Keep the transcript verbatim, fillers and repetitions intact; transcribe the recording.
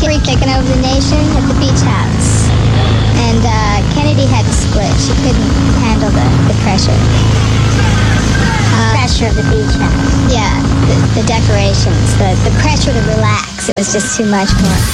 Hillary taking over the nation at the beach house. And uh, Kennedy had to split. She couldn't handle the, the pressure. Uh, pressure of the beach house. Yeah, the, the decorations, the, the pressure to relax. It was just too much for her.